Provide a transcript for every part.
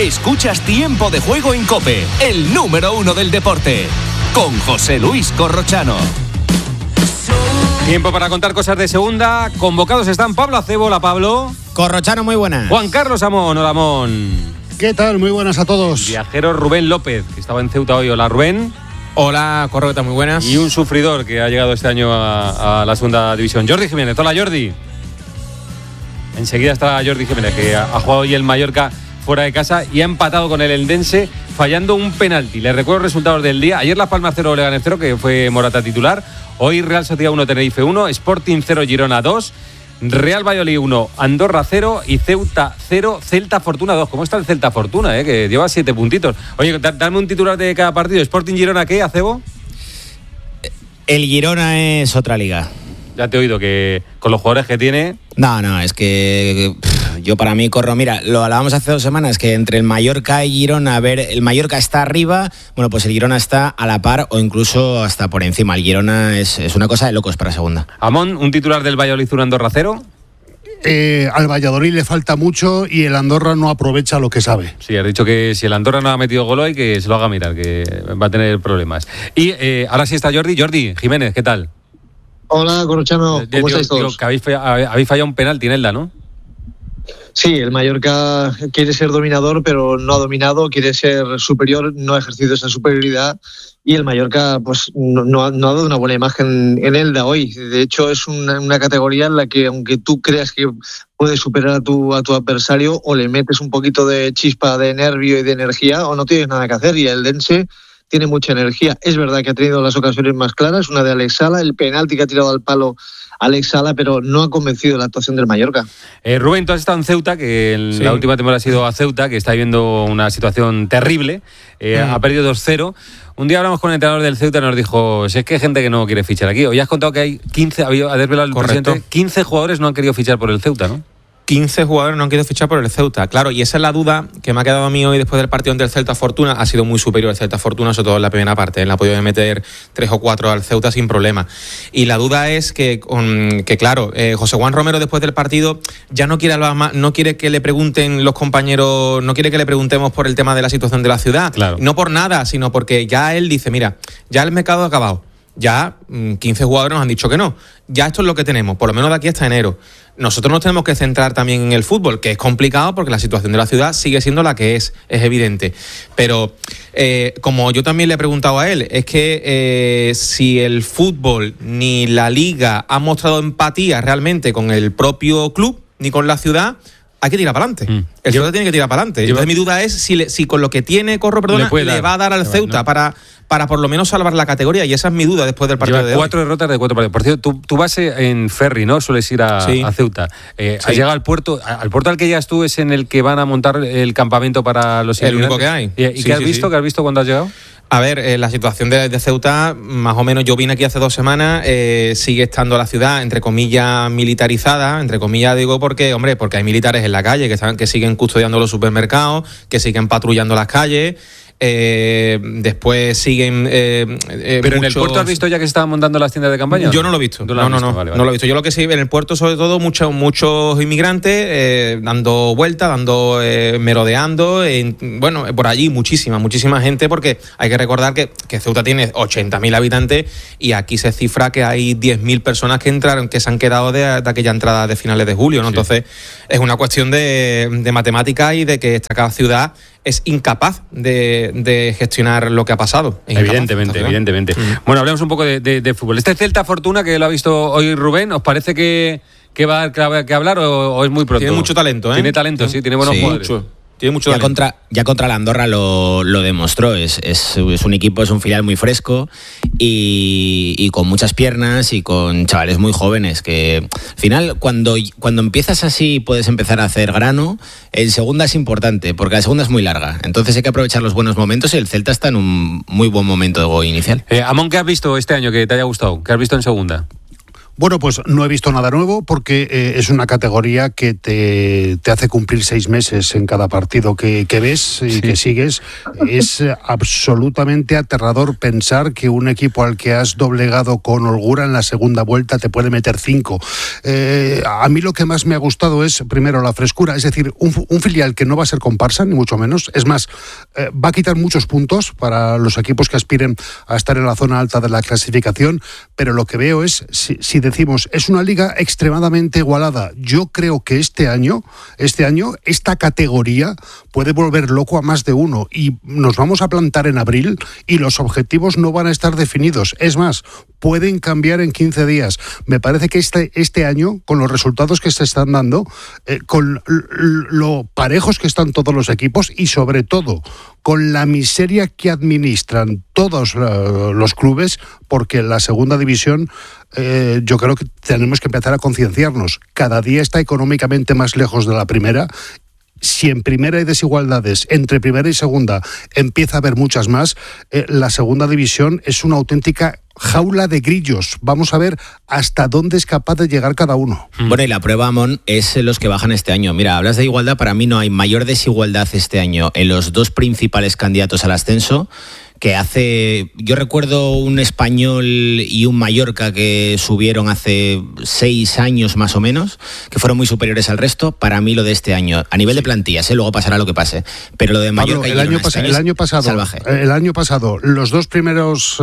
Escuchas Tiempo de Juego en COPE, el número 1 del deporte, con José Luis Corrochano. Tiempo para contar cosas de segunda. Convocados están Pablo Acebo. Hola, Pablo. Corrochano, muy buenas. Juan Carlos Amón. Hola, Amón. ¿Qué tal? Muy buenas a todos. Viajero Rubén López, que estaba en Ceuta hoy. Hola, Rubén. Hola, Corrota, muy buenas. Y un sufridor que ha llegado este año a la segunda división, Jordi Jiménez. Hola, Jordi. Enseguida está Jordi Jiménez, que ha jugado hoy el Mallorca fuera de casa y ha empatado con el Eldense fallando un penalti. Les recuerdo los resultados del día. Ayer Las Palmas 0, Leganés 0, que fue Morata titular. Hoy Real Sociedad 1, Tenerife 1, Sporting 0, Girona 2, Real Valladolid 1, Andorra 0 y Ceuta 0, Celta Fortuna 2. ¿Cómo está el Celta Fortuna, que lleva 7 puntitos? Oye, dame un titular de cada partido. Sporting Girona, ¿qué, Acebo? El Girona es otra liga. Ya te he oído que con los jugadores que tiene... No, es que yo para mí corro, mira, lo hablábamos hace 2 semanas, que entre el Mallorca y Girona, a ver, el Mallorca está arriba, bueno, pues el Girona está a la par o incluso hasta por encima. El Girona es una cosa de locos para segunda. Amón, un titular del Valladolid 1, Andorra 0. Al Valladolid le falta mucho y el Andorra no aprovecha lo que sabe. Sí, has dicho que si el Andorra no ha metido gol hoy, que se lo haga mirar, que va a tener problemas. Y ahora sí está Jordi Jiménez, ¿qué tal? Hola, Corrochano, ¿cómo estáis todos? Que habéis fallado un penalti en Elda, ¿no? Sí, el Mallorca quiere ser dominador, pero no ha dominado, quiere ser superior, no ha ejercido esa superioridad, y el Mallorca pues no ha dado una buena imagen en Elda hoy. De hecho, es una categoría en la que, aunque tú creas que puedes superar a tu adversario, o le metes un poquito de chispa de nervio y de energía, o no tienes nada que hacer, y el Eldense tiene mucha energía. Es verdad que ha tenido las ocasiones más claras, una de Alex Sala, el penalti que ha tirado al palo Alex Sala, pero no ha convencido la actuación del Mallorca. Rubén, tú has estado en Ceuta, que la última temporada ha sido a Ceuta, que está viviendo una situación terrible, ha perdido 2-0. Un día hablamos con el entrenador del Ceuta y nos dijo, si es que hay gente que no quiere fichar aquí. Hoy has contado que hay 15, ha desvelado el presidente, 15 jugadores no han querido fichar por el Ceuta, ¿no? 15 jugadores no han querido fichar por el Ceuta, claro, y esa es la duda que me ha quedado a mí hoy después del partido ante el Celta Fortuna. Ha sido muy superior el Celta Fortuna, sobre todo en la primera parte. Él ha podido meter 3 o 4 al Ceuta sin problema. Y la duda es que claro, José Juan Romero después del partido ya no quiere que le pregunten los compañeros, no quiere que le preguntemos por el tema de la situación de la ciudad. Claro. No por nada, sino porque ya él dice, mira, ya el mercado ha acabado. Ya 15 jugadores nos han dicho que no. Ya esto es lo que tenemos, por lo menos de aquí hasta enero. Nosotros nos tenemos que centrar también en el fútbol, que es complicado porque la situación de la ciudad sigue siendo la que es evidente. Pero como yo también le he preguntado a él, es que si el fútbol ni la liga han mostrado empatía realmente con el propio club ni con la ciudad, hay que tirar para adelante. El Ceuta tiene que tirar para adelante. Entonces mi duda es si con lo que tiene le va a dar al Ceuta para por lo menos salvar la categoría, y esa es mi duda después del partido de hoy. 4 derrotas de 4 partidos. Por cierto, tú vas en ferry, ¿no? Sueles ir a Ceuta. Has llegado al puerto al que llegas tú es en el que van a montar el campamento para los inmigrantes. El único que hay. ¿Y qué has visto? ¿Qué has visto cuando has llegado? A ver, la situación de Ceuta, más o menos, yo vine aquí hace 2 semanas, sigue estando la ciudad, entre comillas, militarizada, entre comillas digo porque hay militares en la calle que siguen custodiando los supermercados, que siguen patrullando las calles. Después siguen pero en el puerto has visto ya que se estaban montando las tiendas de campaña. Yo no lo he visto. No lo he visto. Yo lo que sí, en el puerto sobre todo muchos inmigrantes dando vueltas, merodeando, por allí muchísima gente, porque hay que recordar que Ceuta tiene 80.000 habitantes y aquí se cifra que hay 10.000 personas que se han quedado de aquella entrada de finales de julio, ¿no? Sí. Entonces es una cuestión de matemáticas y de que esta ciudad es incapaz de gestionar lo que ha pasado. Evidentemente. Bueno, hablemos un poco de fútbol. Este Celta Fortuna, que lo ha visto hoy Rubén, ¿os parece que va a dar que hablar o es muy pronto? Tiene mucho talento, ¿eh? Tiene talento, sí, tiene buenos jugadores. Tiene mucho ya contra la Andorra lo demostró. Es un equipo, es un filial muy fresco y con muchas piernas y con chavales muy jóvenes que al final cuando empiezas así puedes empezar a hacer grano. En segunda es importante porque la segunda es muy larga, entonces hay que aprovechar los buenos momentos y el Celta está en un muy buen momento inicial. Amón, ¿qué has visto este año que te haya gustado? ¿Qué has visto en segunda? Bueno, pues no he visto nada nuevo porque es una categoría que te hace cumplir 6 meses en cada partido que ves y que sigues. Es absolutamente aterrador pensar que un equipo al que has doblegado con holgura en la segunda vuelta te puede meter 5. A mí lo que más me ha gustado es, primero, la frescura, es decir, un filial que no va a ser comparsa, ni mucho menos. Es más, va a quitar muchos puntos para los equipos que aspiren a estar en la zona alta de la clasificación, pero lo que veo es, si decimos, es una liga extremadamente igualada. Yo creo que este año, esta categoría puede volver loco a más de uno y nos vamos a plantar en abril y los objetivos no van a estar definidos. Es más, pueden cambiar en 15 días. Me parece que este año, con los resultados que se están dando, con lo parejos que están todos los equipos y sobre todo con la miseria que administran todos los clubes, porque la segunda división yo creo que tenemos que empezar a concienciarnos. Cada día está económicamente más lejos de la primera. Si en primera hay desigualdades, entre primera y segunda empieza a haber muchas más, la segunda división es una auténtica jaula de grillos. Vamos a ver hasta dónde es capaz de llegar cada uno. Bueno, y la prueba, Amón, es los que bajan este año. Mira, hablas de igualdad, para mí no hay mayor desigualdad este año en los dos principales candidatos al ascenso que hace... Yo recuerdo un Español y un Mallorca que subieron hace 6 años más o menos, que fueron muy superiores al resto. Para mí lo de este año, a nivel de plantillas, luego pasará lo que pase, pero lo de Mallorca Pablo, el año pasado, los dos primeros...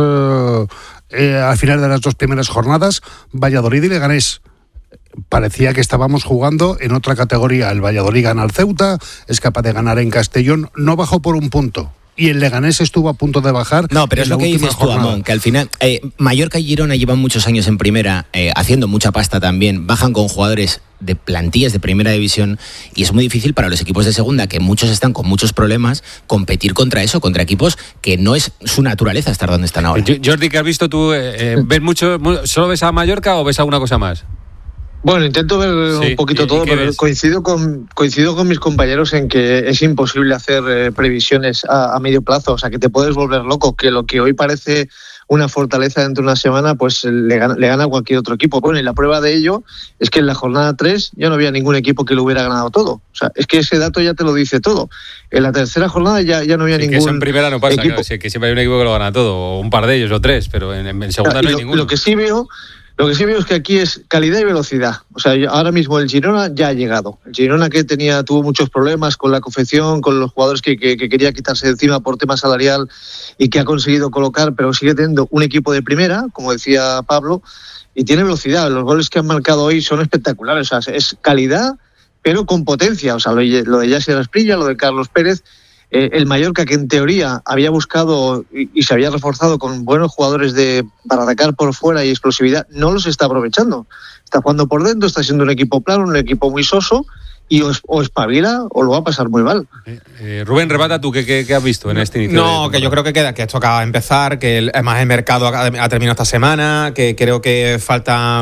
al final de las 2 primeras jornadas, Valladolid y Leganés. Parecía que estábamos jugando en otra categoría. El Valladolid gana al Ceuta, es capaz de ganar en Castellón, no bajó por un punto. Y el Leganés estuvo a punto de bajar. No, pero es lo que dices tú, Amón, que al final Mallorca y Girona llevan muchos años en primera, haciendo mucha pasta también, bajan con jugadores de plantillas de primera división y es muy difícil para los equipos de segunda, que muchos están con muchos problemas, competir contra eso, contra equipos que no es su naturaleza estar donde están ahora. Jordi, ¿qué has visto tú? ¿Ves mucho? ¿Solo ves a Mallorca o ves alguna cosa más? Bueno, intento ver un poquito todo, pero coincido con mis compañeros en que es imposible hacer previsiones a medio plazo, o sea, que te puedes volver loco, que lo que hoy parece una fortaleza dentro de una semana, pues le gana a cualquier otro equipo. Bueno, y la prueba de ello es que en la jornada 3 yo no había ningún equipo que lo hubiera ganado todo. O sea, es que ese dato ya te lo dice todo. En la tercera jornada ya no había ningún equipo. Que eso en primera no pasa, claro, que siempre hay un equipo que lo gana todo, o un par de ellos, o 3, pero en segunda no hay ninguno. Lo que sí veo es que aquí es calidad y velocidad. O sea, ahora mismo el Girona ya ha llegado. El Girona que tuvo muchos problemas con la confección, con los jugadores que quería quitarse de encima por tema salarial y que ha conseguido colocar, pero sigue teniendo un equipo de primera, como decía Pablo, y tiene velocidad. Los goles que han marcado hoy son espectaculares. O sea, es calidad, pero con potencia. O sea, lo de Yasser Asprilla, lo de Carlos Pérez. El Mallorca, que en teoría había buscado y se había reforzado con buenos jugadores para atacar por fuera y explosividad, no los está aprovechando. Está jugando por dentro, está siendo un equipo plano, un equipo muy soso, y o espabila o lo va a pasar muy mal. Rubén, rebata tú, ¿qué has visto en este inicio? No, que yo creo que esto acaba de empezar, que además el mercado ha terminado esta semana, que creo que falta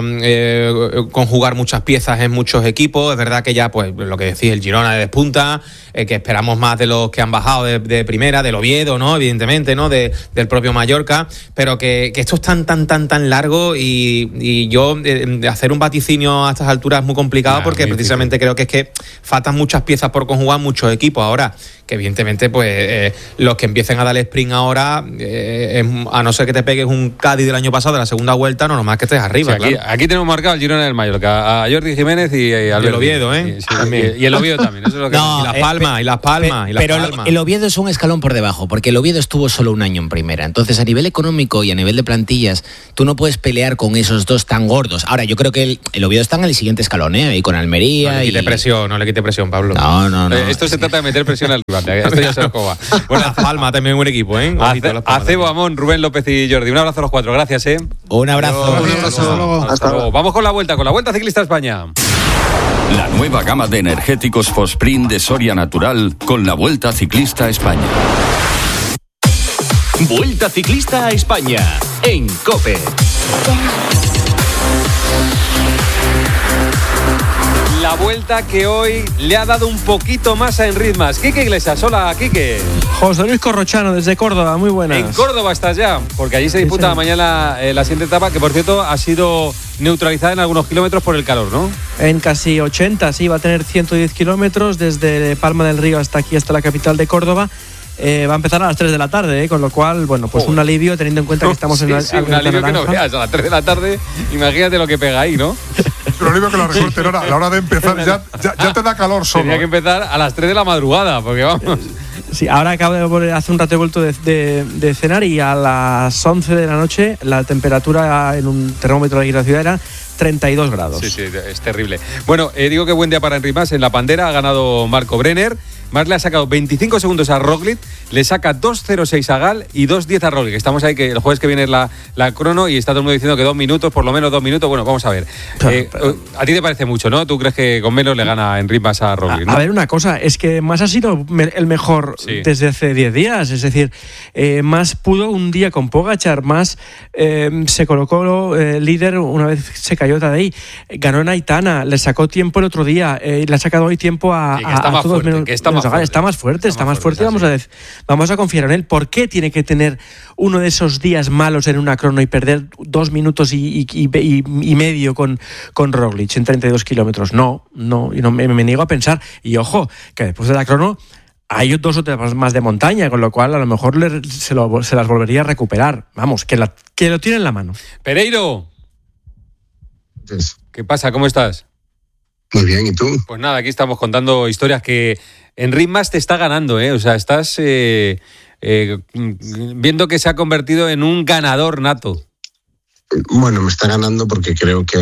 conjugar muchas piezas en muchos equipos. Es verdad que ya, pues lo que decís, el Girona de despunta, que esperamos más de los que han bajado de primera, del Oviedo, ¿no? Evidentemente, ¿no? Del propio Mallorca, pero que esto es tan largo y yo hacer un vaticinio a estas alturas es muy complicado, porque precisamente creo que es que faltan muchas piezas por conjugar, muchos equipos. Ahora, que evidentemente pues los que empiecen a darle sprint ahora, a no ser que te pegues un Cádiz del año pasado de la segunda vuelta, no nomás que estés arriba. Sí, aquí tenemos marcado al Girona del Mallorca, a Jordi Jiménez y al Oviedo, y el Oviedo también, eso es lo que no, y Las Palmas. Pero el Oviedo es un escalón por debajo, porque el Oviedo estuvo solo un año en primera. Entonces, a nivel económico y a nivel de plantillas, tú no puedes pelear con esos dos tan gordos. Ahora, yo creo que el Oviedo está en el siguiente escalón, y con Almería. No le quite presión, Pablo. No. Esto se trata de meter presión al rival. Esto ya se lo coba. Bueno, Las Palmas también es un buen equipo, Acebo, Amón, Rubén López y Jordi. Un abrazo a los 4, gracias, Un abrazo. Hasta luego. Vamos con la Vuelta Ciclista España. La nueva gama de energéticos Fosprint de Soria Natural con la Vuelta Ciclista a España. Vuelta Ciclista a España en COPE. La vuelta que hoy le ha dado un poquito más a Enritmas. Quique Iglesias, hola, Quique. José Luis Corrochano, desde Córdoba, muy buenas. En Córdoba estás ya, porque allí se disputa mañana la siguiente etapa, que por cierto ha sido neutralizada en algunos kilómetros por el calor, ¿no? En casi 80, sí, va a tener 110 kilómetros desde Palma del Río hasta aquí, hasta la capital de Córdoba. Va a empezar a las 3 de la tarde, con lo cual, bueno, pues un alivio teniendo en cuenta que estamos en un alivio que no veas, a las 3 de la tarde, imagínate lo que pega ahí, ¿no? Lo único que la recorten ahora, a la hora de empezar ya te da calor solo. Tenía que empezar a las 3 de la madrugada, porque vamos. Sí, ahora acabo de volver, hace un rato he vuelto de cenar y a las 11 de la noche la temperatura en un termómetro de aquí en la ciudad era 32 grados. Sí, es terrible. Bueno, digo que buen día para Enric Mas. En la Pandera ha ganado Marco Brenner. Mas le ha sacado 25 segundos a Roglic, le saca 2.06 a Gal y 2.10 a Roglic. Estamos ahí, que el jueves que viene es la crono y está todo el mundo diciendo que 2 minutos, por lo menos 2 minutos. Bueno, vamos a ver. A ti te parece mucho, ¿no? ¿Tú crees que con menos le gana Enric Mas a Roglic, ¿no? A ver, una cosa, es que Mas ha sido el mejor desde hace 10 días. Es decir, Mas pudo un día con Pogačar, Mas se colocó líder una vez se cayó Tadej, ganó en Aitana, le sacó tiempo el otro día, le ha sacado hoy tiempo a todos menos. Está más fuerte, vamos a confiar en él. ¿Por qué tiene que tener uno de esos días malos en una crono y perder 2 minutos y medio con Roglic en 32 kilómetros? No, me niego a pensar. Y ojo, que después de la crono hay 2 o 3 más de montaña, con lo cual a lo mejor se las volvería a recuperar. Vamos, que lo tiene en la mano. Pereiro, ¿qué pasa? ¿Cómo estás? Muy bien, ¿y tú? Pues nada, aquí estamos contando historias que Enric Mas te está ganando, O sea, estás viendo que se ha convertido en un ganador nato. Bueno, me está ganando porque creo que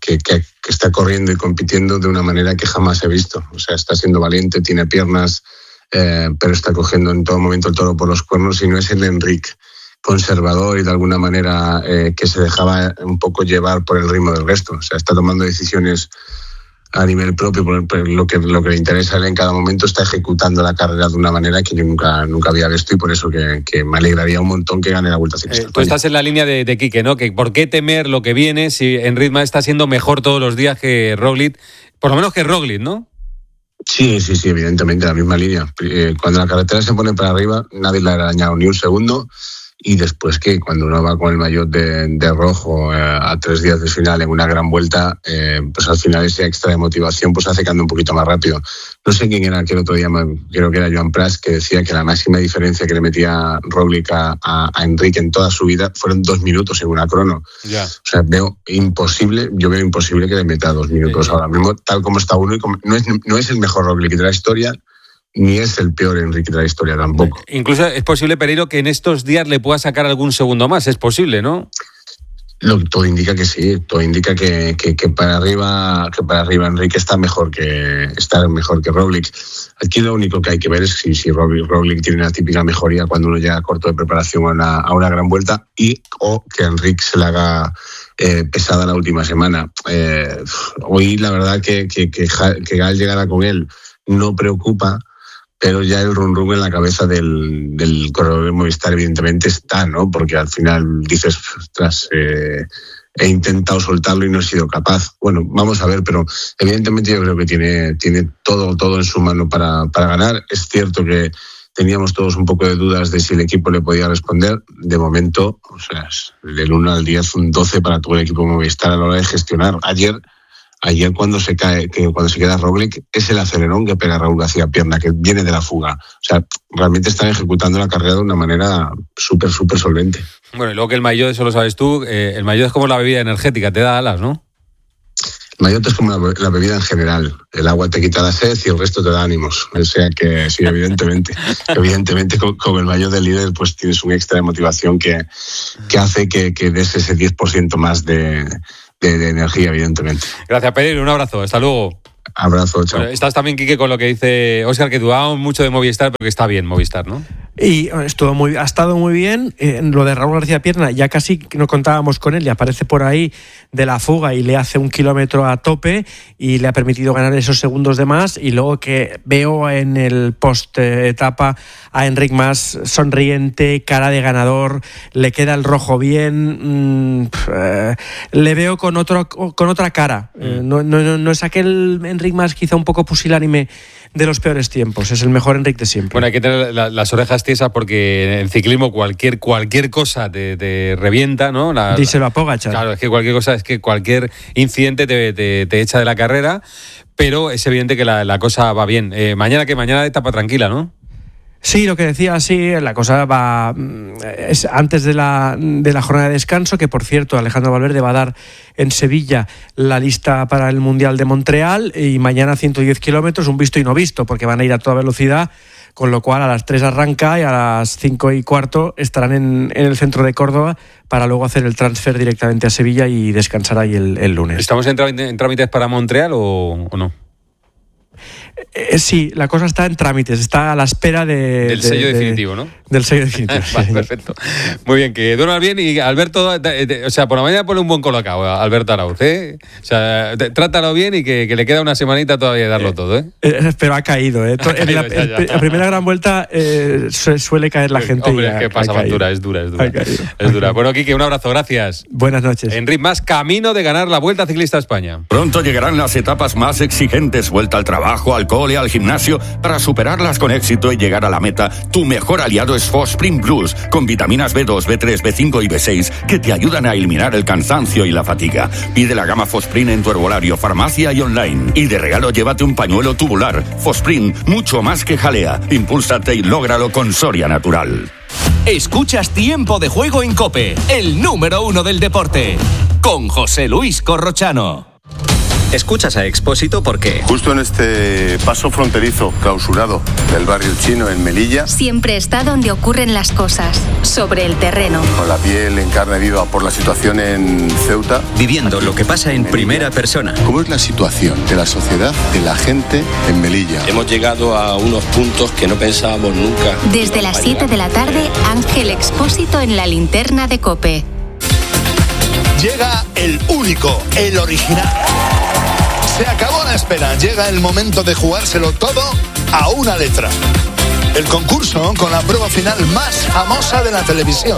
está corriendo y compitiendo de una manera que jamás he visto. O sea, está siendo valiente, tiene piernas, pero está cogiendo en todo momento el toro por los cuernos y no es el Enric conservador y de alguna manera que se dejaba un poco llevar por el ritmo del resto. O sea, está tomando decisiones a nivel propio, por lo que le interesa a él en cada momento, está ejecutando la carrera de una manera que yo nunca había visto y por eso que me alegraría un montón que gane la Vuelta Ciclista. Tú estás en la línea de Quique, ¿no? Que ¿por qué temer lo que viene si Enric Mas está siendo mejor todos los días que Roglic? Por lo menos que Roglic, ¿no? Sí, evidentemente, la misma línea. Cuando la carretera se pone para arriba, nadie le ha arañado ni un segundo. Y después que cuando uno va con el maillot de rojo a 3 días del final en una gran vuelta, pues al final esa extra de motivación pues hace que ande un poquito más rápido. No sé quién era que el otro día, creo que era Joan Pras, que decía que la máxima diferencia que le metía Roglic a Enric en toda su vida fueron 2 minutos en una crono. Yeah. O sea, veo imposible que le meta 2 minutos ahora mismo, tal como está uno. Y no es el mejor Roglic de la historia, ni es el peor Enric de la historia tampoco. Incluso es posible, Pereiro, que en estos días le pueda sacar algún segundo más. Es posible, ¿no? Todo indica que sí. Todo indica que para arriba Enric está mejor que Roglic. Aquí lo único que hay que ver es si Roglic tiene una típica mejoría cuando uno llega corto de preparación a una gran vuelta o que Enric se le haga pesada la última semana. Hoy la verdad que Gal llegara con él no preocupa, pero ya el rum en la cabeza del corredor de Movistar evidentemente está, ¿no? Porque al final dices, ostras, he intentado soltarlo y no he sido capaz. Bueno, vamos a ver, pero evidentemente yo creo que tiene todo en su mano para ganar. Es cierto que teníamos todos un poco de dudas de si el equipo le podía responder. De momento, o sea, del 1 al 10, un 12 para todo el equipo Movistar a la hora de gestionar. Ayer cuando se queda Roglic, es el acelerón que pega Raúl García Pierna, que viene de la fuga. O sea, realmente están ejecutando la carrera de una manera súper solvente. Bueno, y luego que el maillot, eso lo sabes tú, el maillot es como la bebida energética, te da alas, ¿no? El maillot es como la bebida en general. El agua te quita la sed y el resto te da ánimos. O sea que sí, evidentemente con el maillot del líder pues tienes un extra de motivación que hace que des ese 10% más de energía, evidentemente. Gracias, Pereiro. Un abrazo. Hasta luego. Abrazo, chao. Bueno, estás también, Quique, con lo que dice Óscar, que dudamos mucho de Movistar, pero que está bien Movistar, ¿no? Y ha estado muy bien. Lo de Raúl García Pierna, ya casi no contábamos con él, y aparece por ahí de la fuga y le hace 1 kilómetro a tope y le ha permitido ganar esos segundos de más. Y luego que veo en el post-etapa a Enric Mas sonriente, cara de ganador, le queda el rojo bien, le veo con otra cara. No es aquel Enric Mas quizá un poco pusilánime de los peores tiempos. Es el mejor Enric de siempre. Bueno, hay que tener las orejas tiesas porque en ciclismo cualquier cosa te revienta, ¿no? Díselo a Pogačar. Claro, es que cualquier incidente te echa de la carrera, pero es evidente que la cosa va bien. Mañana etapa tranquila, ¿no? Sí, lo que decía, sí, la cosa va es antes de la jornada de descanso, que por cierto Alejandro Valverde va a dar en Sevilla la lista para el Mundial de Montreal, y mañana 110 kilómetros, un visto y no visto, porque van a ir a toda velocidad, con lo cual a las 3 arranca y a las 5:15 estarán en el centro de Córdoba para luego hacer el transfer directamente a Sevilla y descansar ahí el lunes. ¿Estamos en trámites para Montreal o no? Sí, la cosa está en trámites, está a la espera del sello definitivo, ¿no? Del sello definitivo. Vale, sí, perfecto. Muy bien, que duermas bien, y Alberto, o sea, por la mañana ponle un buen colocado a Alberto Arauz, ¿eh? O sea, trátalo bien y que le queda una semanita todavía de darlo todo, ¿eh? Pero ha caído, ¿eh? La primera gran vuelta suele caer la gente. Hombre, es que pasa factura, es dura. Es dura. Bueno, Quique, un abrazo, gracias. Buenas noches. Enric Mas, camino de ganar la Vuelta Ciclista a España. Pronto llegarán las etapas más exigentes, vuelta al trabajo, al cole, al gimnasio. Para superarlas con éxito y llegar a la meta, tu mejor aliado es Fosprint Plus, con vitaminas B2, B3, B5 y B6 que te ayudan a eliminar el cansancio y la fatiga. Pide la gama Fosprint en tu herbolario, farmacia y online. Y de regalo llévate un pañuelo tubular. Fosprint, mucho más que jalea. Impúlsate y lógralo con Soria Natural. Escuchas Tiempo de Juego en COPE, el número 1 del deporte, con José Luis Corrochano. Escuchas a Expósito porque justo en este paso fronterizo clausurado del barrio chino en Melilla, siempre está donde ocurren las cosas, sobre el terreno, con la piel en carne viva por la situación en Ceuta, viviendo lo que pasa en primera persona. ¿Cómo es la situación de la sociedad, de la gente en Melilla? Hemos llegado a unos puntos que no pensábamos nunca. Desde las 7 de la tarde, Ángel Expósito en la linterna de COPE. Llega el único, el original. Se acabó la espera, llega el momento de jugárselo todo a una letra. El concurso con la prueba final más famosa de la televisión.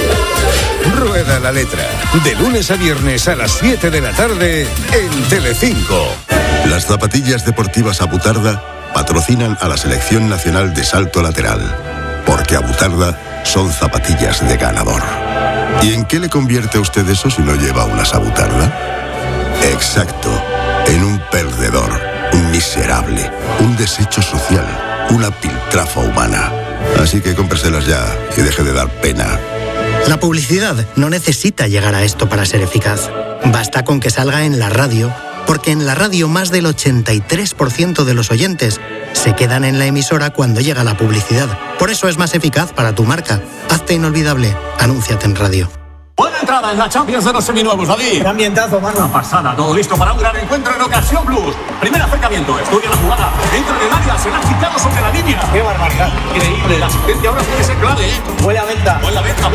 Rueda la letra, de lunes a viernes a las 7 de la tarde en Telecinco. Las zapatillas deportivas Abutarda patrocinan a la Selección Nacional de Salto Lateral, porque Abutarda son zapatillas de ganador. ¿Y en qué le convierte a usted eso si no lleva unas Abutarda? Exacto, en un perdedor, un miserable, un desecho social, una piltrafa humana. Así que cómpreselas ya y deje de dar pena. La publicidad no necesita llegar a esto para ser eficaz. Basta con que salga en la radio, porque en la radio más del 83% de los oyentes se quedan en la emisora cuando llega la publicidad. Por eso es más eficaz para tu marca. Hazte inolvidable. Anúnciate en radio. Buena entrada en la Champions de los seminuevos, David. Qué ambientazo, mano. Una pasada, todo listo para un gran encuentro en Ocasión Plus. Primer acercamiento, estudia la jugada. Entra en el área, se la ha quitado sobre la línea. Qué barbaridad. Increíble, la asistencia ahora puede ser clave, ¿eh? Buena venta. Buena venta,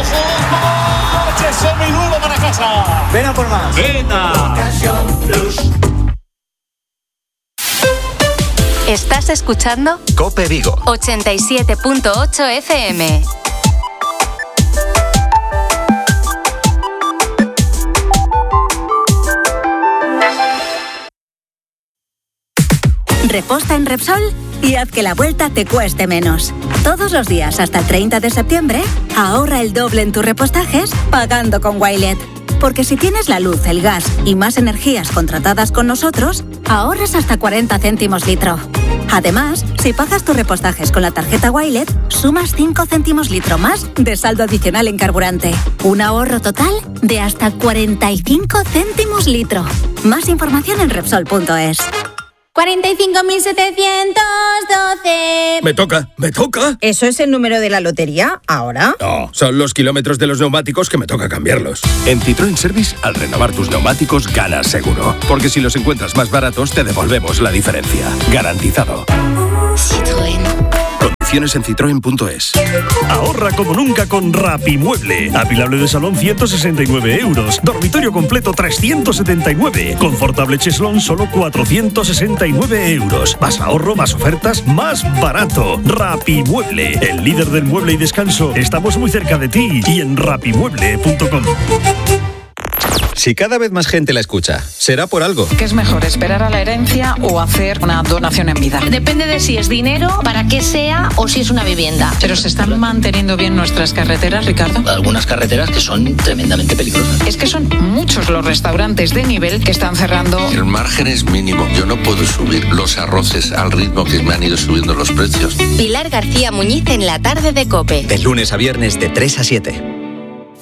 ojo. ¡Coche seminuevo para casa! Ven a por más. Venta. Ocasión Plus. ¿Estás escuchando? COPE Vigo 87.8 FM. Reposta en Repsol y haz que la vuelta te cueste menos. Todos los días hasta el 30 de septiembre, ahorra el doble en tus repostajes pagando con Wilet. Porque si tienes la luz, el gas y más energías contratadas con nosotros, ahorras hasta 40 céntimos litro. Además, si pagas tus repostajes con la tarjeta Wilet, sumas 5 céntimos litro más de saldo adicional en carburante. Un ahorro total de hasta 45 céntimos litro. Más información en Repsol.es. 45.712. Me toca. ¿Eso es el número de la lotería ahora? No, son los kilómetros de los neumáticos que me toca cambiarlos. En Citroën Service, al renovar tus neumáticos, ganas seguro. Porque si los encuentras más baratos, te devolvemos la diferencia. Garantizado. Citroën. Condiciones en citroen.es. Ahorra como nunca con Rapimueble. Apilable de salón 169 euros. Dormitorio completo 379. Confortable cheslón solo 469 euros. Más ahorro, más ofertas, más barato. Rapimueble, el líder del mueble y descanso. Estamos muy cerca de ti y en rapimueble.com. Si cada vez más gente la escucha, será por algo. ¿Qué es mejor, esperar a la herencia o hacer una donación en vida? Depende de si es dinero, para qué sea o si es una vivienda. ¿Pero se están manteniendo bien nuestras carreteras, Ricardo? Algunas carreteras que son tremendamente peligrosas. Es que son muchos los restaurantes de nivel que están cerrando. El margen es mínimo. Yo no puedo subir los arroces al ritmo que me han ido subiendo los precios. Pilar García Muñiz en la tarde de COPE. De lunes a viernes de 3 a 7.